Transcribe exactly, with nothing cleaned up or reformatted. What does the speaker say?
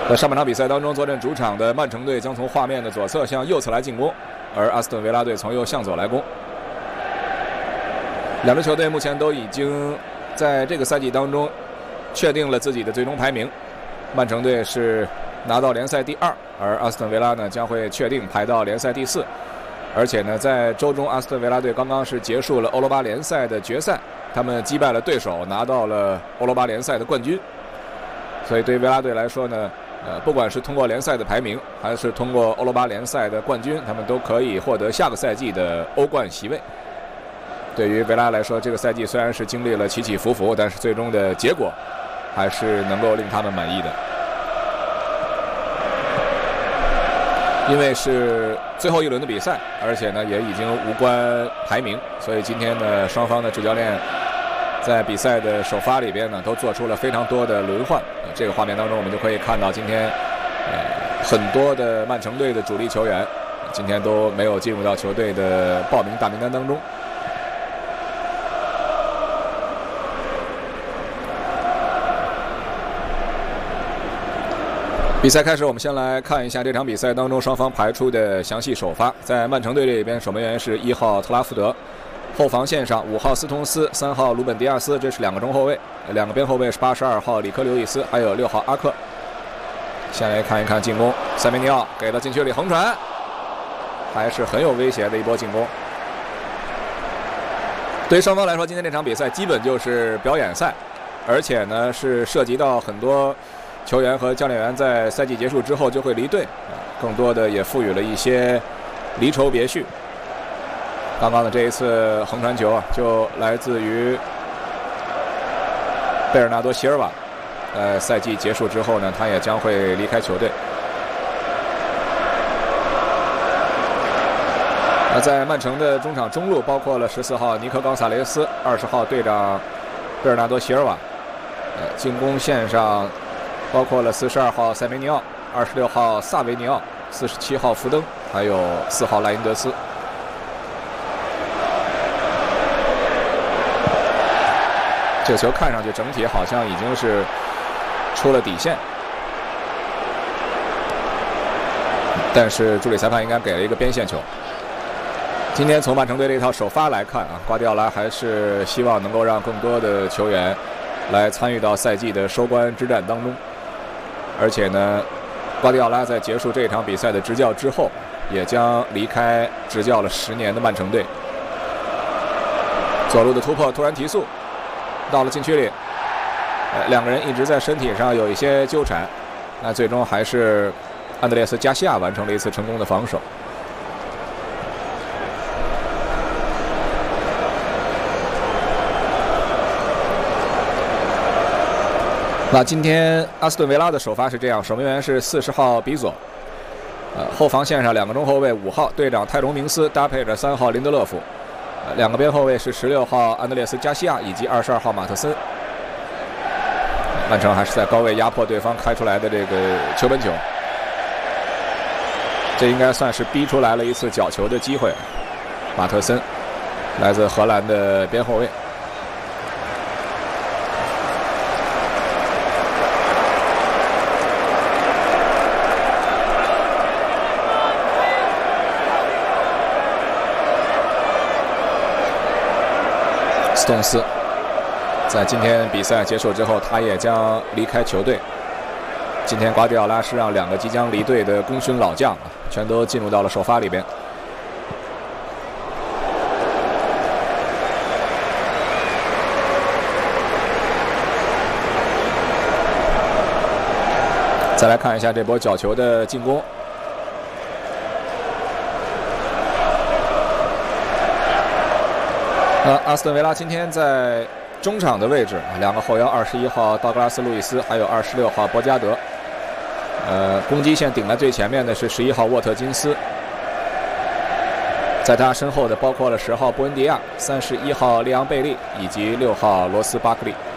在上半场比赛当中，坐镇主场的曼城队将从画面的左侧向右侧来进攻，而阿斯顿维拉队从右向左来攻。两支球队目前都已经在这个赛季当中确定了自己的最终排名。曼城队是拿到联赛第二，而阿斯顿维拉呢将会确定排到联赛第四。而且呢，在周中，阿斯顿维拉队刚刚是结束了欧罗巴联赛的决赛，他们击败了对手，拿到了欧罗巴联赛的冠军。所以对于维拉队来说呢，呃，不管是通过联赛的排名，还是通过欧罗巴联赛的冠军，他们都可以获得下个赛季的欧冠席位。对于维拉来说，这个赛季虽然是经历了起起伏伏，但是最终的结果还是能够令他们满意的。因为是最后一轮的比赛，而且呢也已经无关排名，所以今天呢双方的主教练在比赛的首发里边呢都做出了非常多的轮换。这个画面当中我们就可以看到今天呃很多的曼城队的主力球员今天都没有进入到球队的报名大名单当中。比赛开始，我们先来看一下这场比赛当中双方排出的详细首发。在曼城队这边，守门员是一号特拉福德，后防线上五号斯通斯，三号鲁本迪亚斯，这是两个中后卫，两个边后卫是八十二号里科刘易斯，还有六号阿克。先来看一看进攻，塞梅尼奥给到禁区里横传，还是很有威胁的一波进攻。对于双方来说，今天这场比赛基本就是表演赛，而且呢是涉及到很多球员和教练员在赛季结束之后就会离队，更多的也赋予了一些离愁别绪。刚刚的这一次横传球啊，就来自于贝尔纳多·席尔瓦。呃，赛季结束之后呢，他也将会离开球队。那在曼城的中场中路，包括了十四号尼科·冈萨雷斯、二十号队长贝尔纳多·席尔瓦。呃，进攻线上包括了四十二号塞梅尼奥、二十六号萨维尼奥、四十七号福登，还有四号莱因德斯。这球看上去整体好像已经是出了底线，但是助理裁判应该给了一个边线球。今天从曼城队这套首发来看啊，瓜迪奥拉还是希望能够让更多的球员来参与到赛季的收官之战当中。而且呢，瓜迪奥拉在结束这场比赛的执教之后，也将离开执教了十年的曼城队。左路的突破突然提速，到了禁区里，呃，两个人一直在身体上有一些纠缠，那最终还是安德烈斯·加西亚完成了一次成功的防守。那今天阿斯顿维拉的首发是这样，守门员是四十号比佐，呃，后防线上两个中后卫，五号队长泰隆明斯搭配着三号林德勒夫，呃，两个边后卫是十六号安德烈斯加西亚以及二十二号马特森。曼城还是在高位压迫对方开出来的这个球本球，这应该算是逼出来了一次角球的机会。马特森来自荷兰的边后卫。斯通斯在今天比赛结束之后，他也将离开球队。今天瓜迪奥拉是让两个即将离队的功勋老将全都进入到了首发里边。再来看一下这波角球的进攻。呃，阿斯顿维拉今天在中场的位置，两个后腰，二十一号道格拉斯·路易斯，还有二十六号博加德。呃，攻击线顶在最前面的是十一号沃特金斯，在他身后的包括了十号布恩迪亚、三十一号利昂贝利以及六号罗斯巴克利。